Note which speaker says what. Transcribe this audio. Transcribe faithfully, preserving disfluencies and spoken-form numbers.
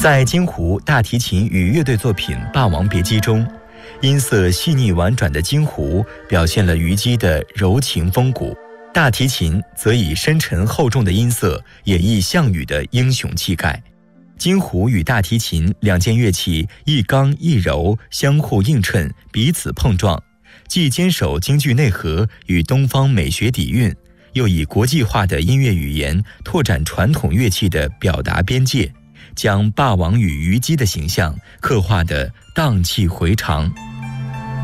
Speaker 1: 在京胡大提琴与乐队作品《霸王别姬》中，音色细腻婉转的京胡表现了虞姬的柔情风骨，大提琴则以深沉厚重的音色演绎项羽的英雄气概。京胡与大提琴两件乐器一刚一柔，相互映衬，彼此碰撞，既坚守京剧内核与东方美学底蕴，又以国际化的音乐语言拓展传统乐器的表达边界，将霸王与虞姬的形象刻画得荡气回肠。